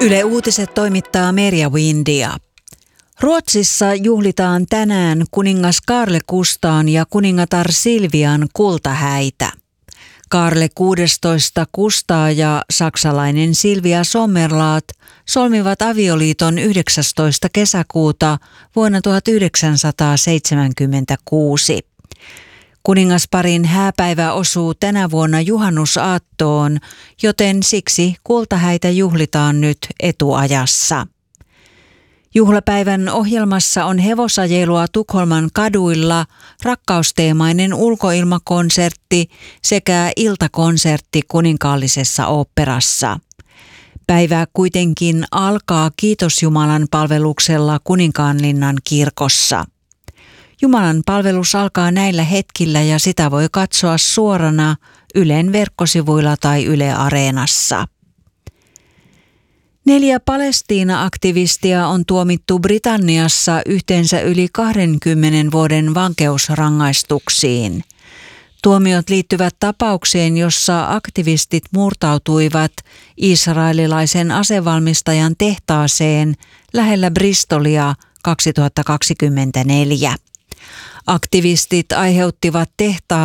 Yle Uutiset toimittaa Merja Windia. Ruotsissa juhlitaan tänään kuningas Carl Gustaan ja kuningatar Silvian kultahäitä. Carl 16 Gustaa ja saksalainen Silvia Sommerlath solmivat avioliiton 19. kesäkuuta vuonna 1976. Kuningasparin hääpäivä osuu tänä vuonna juhannusaattoon, joten siksi kultahäitä juhlitaan nyt etuajassa. Juhlapäivän ohjelmassa on hevosajelua Tukholman kaduilla, rakkausteemainen ulkoilmakonsertti sekä iltakonsertti Kuninkaallisessa oopperassa. Päivä kuitenkin alkaa Kiitos-Jumalan palveluksella Kuninkaanlinnan kirkossa. Jumalan palvelus alkaa näillä hetkillä ja sitä voi katsoa suorana Ylen verkkosivuilla tai Yle Areenassa. 4 Palestiina-aktivistia on tuomittu Britanniassa yhteensä yli 20 vuoden vankeusrangaistuksiin. Tuomiot liittyvät tapaukseen, jossa aktivistit murtautuivat israelilaisen asevalmistajan tehtaaseen lähellä Bristolia 2024. Aktivistit aiheuttivat tehtaalle